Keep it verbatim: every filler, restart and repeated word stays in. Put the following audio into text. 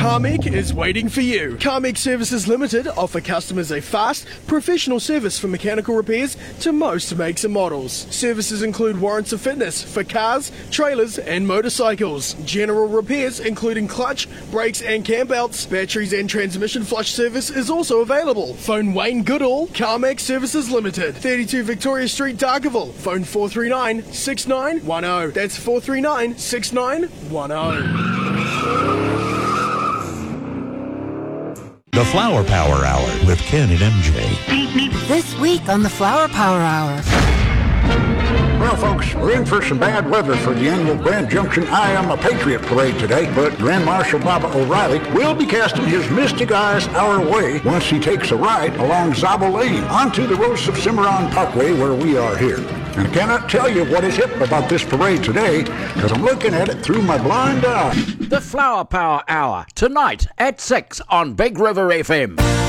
Carmec is waiting for you. Carmec Services Limited offer customers a fast, professional service for mechanical repairs to most makes and models. Services include warrants of fitness for cars, trailers and motorcycles. General repairs including clutch, brakes and cam belts, batteries and transmission flush service is also available. Phone Wayne Goodall, Carmec Services Limited, thirty-two Victoria Street, Dargaville. Phone four three nine, six nine one zero. That's four three nine, six nine one zero. The Flower Power Hour with Ken and M J. This week on the Flower Power Hour. Well, folks, we're in for some bad weather for the annual Grand Junction I Am a Patriot parade today, but Grand Marshal Baba O'Reilly will be casting his mystic eyes our way once he takes a ride along Zabel Lane onto the Rose of Cimarron Parkway where we are here. And I cannot tell you what is hip about this parade today, because I'm looking at it through my blind eye. The Flower Power Hour, tonight at six on Big River F M.